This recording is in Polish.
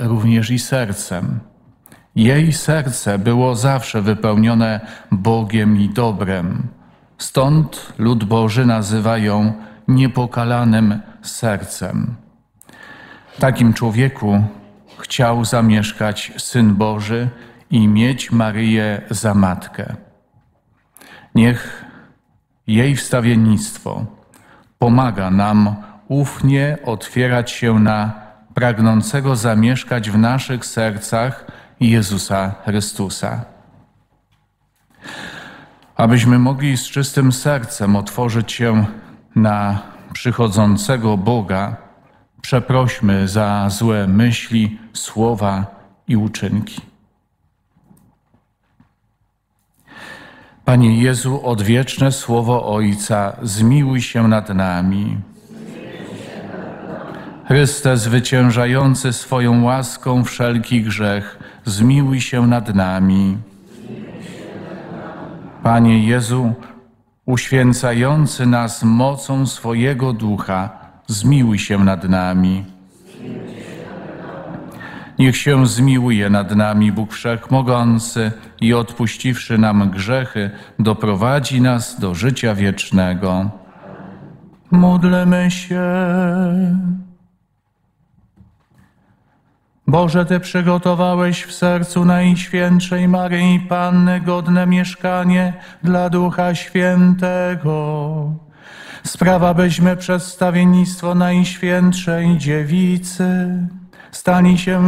również i sercem. Jej serce było zawsze wypełnione Bogiem i dobrem. Stąd lud Boży nazywa ją niepokalanym sercem. W takim człowieku chciał zamieszkać Syn Boży i mieć Maryję za matkę. Niech jej wstawiennictwo pomaga nam ufnie otwierać się na pragnącego zamieszkać w naszych sercach Jezusa Chrystusa. Abyśmy mogli z czystym sercem otworzyć się na przychodzącego Boga, przeprośmy za złe myśli, słowa i uczynki. Panie Jezu, odwieczne słowo Ojca, zmiłuj się nad nami. Chryste, zwyciężający swoją łaską wszelki grzech, zmiłuj się nad nami. Panie Jezu, uświęcający nas mocą swojego Ducha, zmiłuj się nad nami. Niech się zmiłuje nad nami Bóg Wszechmogący i odpuściwszy nam grzechy, doprowadzi nas do życia wiecznego. Módlmy się. Boże, Ty przygotowałeś w sercu Najświętszej Maryi Panny godne mieszkanie dla Ducha Świętego. Sprawa, byśmy przez wstawiennictwo Najświętszej Dziewicy stali się